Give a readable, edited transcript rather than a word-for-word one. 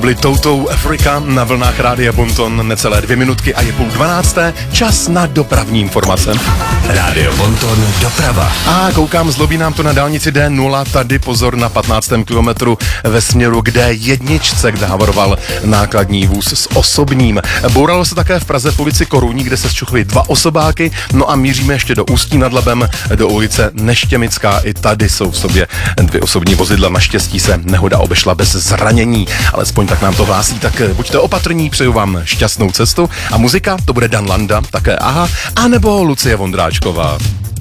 byly Toutou Afrika na vlnách Rádia Bonton, necelé 2 minutky a je 11:30, čas na dopravní informace. Rádio Bonton, doprava. A koukám, zlobí nám to na dálnici D0, tady pozor na 15. kilometru ve směru k D1, kde havaroval nákladní vůz s osobním. Bouralo se také v Praze po ulici Korůní, kde se zčuchly 2 osobáky, no a míříme ještě do Ústí nad Labem, do ulice Neštěmická. I tady jsou v sobě 2 osobní vozidla, naštěstí se nehoda obešla bez zranění, alespoň tak nám to hlásí, tak buďte opatrní, přeju vám šťastnou cestu a muzika, to bude Dan Landa, také Aha, anebo Lucie Vondráčková.